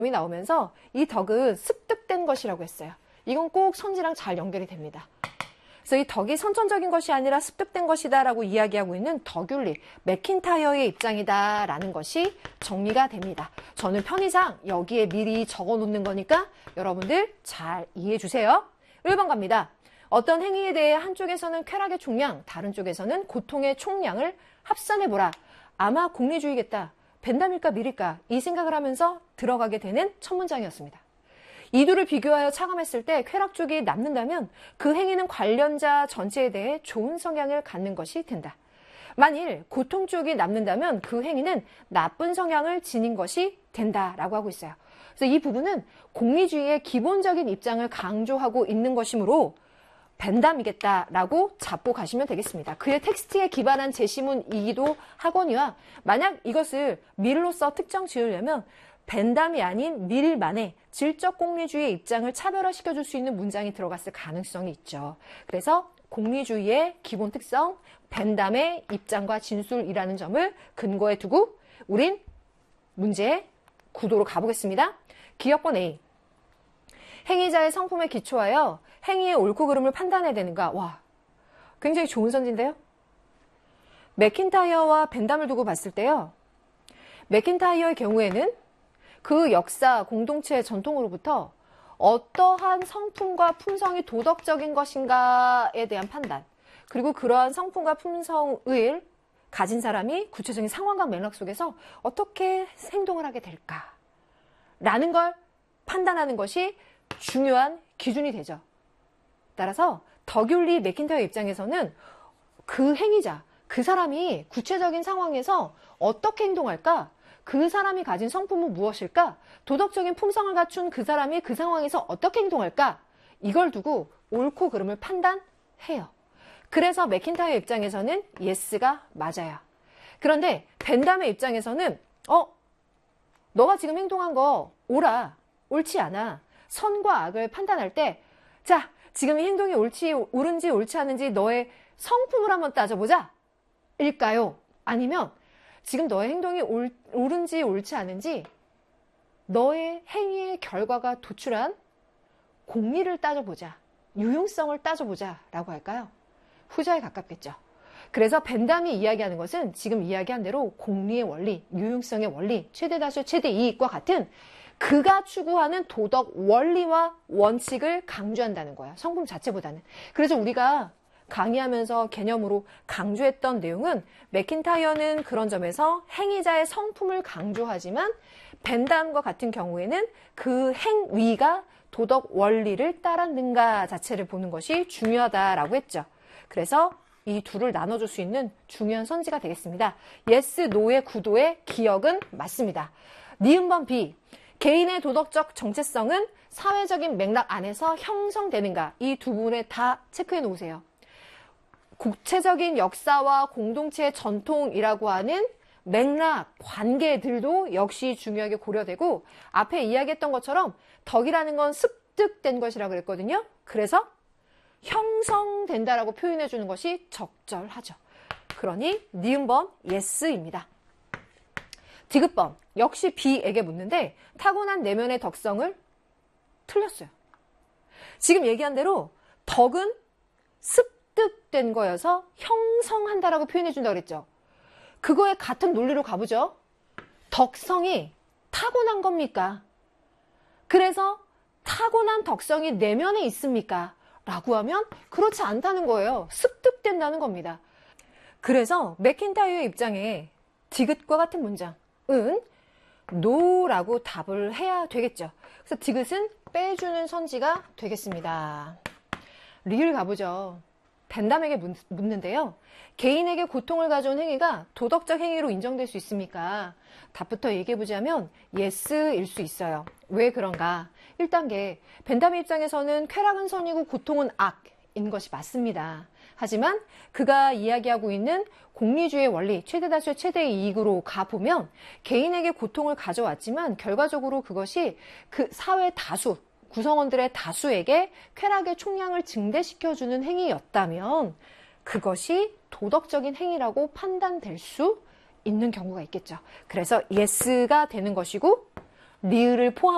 나오면서 이 덕은 습득된 것이라고 했어요. 이건 꼭 선지랑 잘 연결이 됩니다. 그래서 이 덕이 선천적인 것이 아니라 습득된 것이다 라고 이야기하고 있는 더귤리, 맥킨타이어의 입장이다 라는 것이 정리가 됩니다. 저는 편의상 여기에 미리 적어 놓는 거니까 여러분들 잘 이해해 주세요. 1번 갑니다. 어떤 행위에 대해 한쪽에서는 쾌락의 총량, 다른 쪽에서는 고통의 총량을 합산해보라. 아마 공리주의겠다. 벤담일까 밀일까 이 생각을 하면서 들어가게 되는 첫 문장이었습니다. 이 둘을 비교하여 차감했을 때 쾌락 쪽이 남는다면 그 행위는 관련자 전체에 대해 좋은 성향을 갖는 것이 된다. 만일 고통 쪽이 남는다면 그 행위는 나쁜 성향을 지닌 것이 된다라고 하고 있어요. 그래서 이 부분은 공리주의의 기본적인 입장을 강조하고 있는 것이므로 벤담이겠다라고 잡고 가시면 되겠습니다. 그의 텍스트에 기반한 제시문이기도 하거니와 만약 이것을 밀로써 특정 지으려면 벤담이 아닌 밀만의 질적 공리주의의 입장을 차별화시켜줄 수 있는 문장이 들어갔을 가능성이 있죠. 그래서 공리주의의 기본 특성, 벤담의 입장과 진술이라는 점을 근거에 두고 우린 문제의 구도로 가보겠습니다. 기억번 A. 행위자의 성품에 기초하여 행위의 옳고 그름을 판단해야 되는가? 와, 굉장히 좋은 선지인데요. 맥킨타이어와 벤담을 두고 봤을 때요. 맥킨타이어의 경우에는 그 역사, 공동체의 전통으로부터 어떠한 성품과 품성이 도덕적인 것인가에 대한 판단, 그리고 그러한 성품과 품성을 가진 사람이 구체적인 상황과 맥락 속에서 어떻게 행동을 하게 될까라는 걸 판단하는 것이 중요한 기준이 되죠. 따라서 더귤리 맥킨타이어 입장에서는 그 행위자, 그 사람이 구체적인 상황에서 어떻게 행동할까? 그 사람이 가진 성품은 무엇일까? 도덕적인 품성을 갖춘 그 사람이 그 상황에서 어떻게 행동할까? 이걸 두고 옳고 그름을 판단해요. 그래서 맥킨타이어 입장에서는 예스가 맞아요. 그런데 벤담의 입장에서는 너가 지금 행동한 거 옳지 않아. 선과 악을 판단할 때 자, 지금 이 행동이 옳은지 옳지 않은지 너의 성품을 한번 따져보자. 일까요? 아니면 지금 너의 행동이 옳은지 옳지 않은지 너의 행위의 결과가 도출한 공리를 따져보자. 유용성을 따져보자 라고 할까요? 후자에 가깝겠죠. 그래서 벤담이 이야기하는 것은 지금 이야기한 대로 공리의 원리, 유용성의 원리, 최대 다수 최대 이익과 같은 그가 추구하는 도덕 원리와 원칙을 강조한다는 거예요. 성품 자체보다는. 그래서 우리가 강의하면서 개념으로 강조했던 내용은 맥킨타이어는 그런 점에서 행위자의 성품을 강조하지만 벤담과 같은 경우에는 그 행위가 도덕 원리를 따랐는가 자체를 보는 것이 중요하다라고 했죠. 그래서 이 둘을 나눠줄 수 있는 중요한 선지가 되겠습니다. yes, no의 구도의 기억은 맞습니다. 니은번 B. 개인의 도덕적 정체성은 사회적인 맥락 안에서 형성되는가? 이 두 부분에 다 체크해 놓으세요. 구체적인 역사와 공동체의 전통이라고 하는 맥락, 관계들도 역시 중요하게 고려되고 앞에 이야기했던 것처럼 덕이라는 건 습득된 것이라고 그랬거든요. 그래서 형성된다라고 표현해 주는 것이 적절하죠. 그러니 니은번 예스입니다. 디귿번 역시 B에게 묻는데 타고난 내면의 덕성을 틀렸어요. 지금 얘기한 대로 덕은 습득된 거여서 형성한다라고 표현해 준다고 그랬죠. 그거에 같은 논리로 가보죠. 덕성이 타고난 겁니까? 그래서 타고난 덕성이 내면에 있습니까? 라고 하면 그렇지 않다는 거예요. 습득된다는 겁니다. 그래서 맥킨타이어 입장에 디귿과 같은 문장은 no라고 답을 해야 되겠죠. 그래서 디귿은 빼주는 선지가 되겠습니다. 리을 가보죠. 벤담에게 묻는데요. 개인에게 고통을 가져온 행위가 도덕적 행위로 인정될 수 있습니까? 답부터 얘기해보자면 yes일 수 있어요. 왜 그런가? 1단계, 벤담의 입장에서는 쾌락은 선이고 고통은 악인 것이 맞습니다. 하지만 그가 이야기하고 있는 공리주의 원리, 최대 다수의 최대 이익으로 가보면 개인에게 고통을 가져왔지만 결과적으로 그것이 그 사회 다수, 구성원들의 다수에게 쾌락의 총량을 증대시켜주는 행위였다면 그것이 도덕적인 행위라고 판단될 수 있는 경우가 있겠죠. 그래서 yes가 되는 것이고 리을을 포함